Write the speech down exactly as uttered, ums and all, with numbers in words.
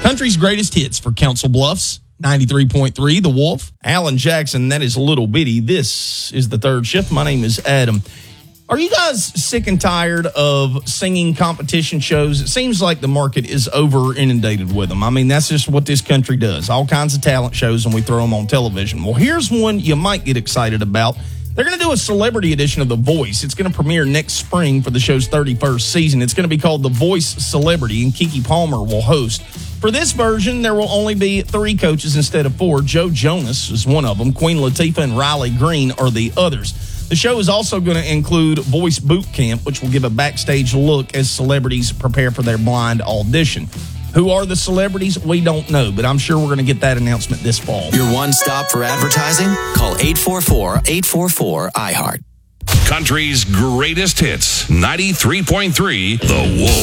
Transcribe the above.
Country's greatest hits for Council Bluffs, ninety-three point three, The Wolf. Alan Jackson, that is a little bitty. This is the third shift. My name is Adam. Are you guys sick and tired of singing competition shows? It seems like the market is over inundated with them. I mean, that's just what this country does. All kinds of talent shows, and we throw them on television. Well, here's one you might get excited about. They're going to do a celebrity edition of The Voice. It's going to premiere next spring for the show's thirty-first season. It's going to be called The Voice Celebrity, and Keke Palmer will host. For this version, there will only be three coaches instead of four. Joe Jonas is one of them. Queen Latifah and Riley Green are the others. The show is also going to include Voice Boot Camp, which will give a backstage look as celebrities prepare for their blind audition. Who are the celebrities? We don't know, but I'm sure we're going to get that announcement this fall. Your one stop for advertising? Call eight four four, eight four four, I heart. Country's greatest hits, ninety-three point three, The Wolf.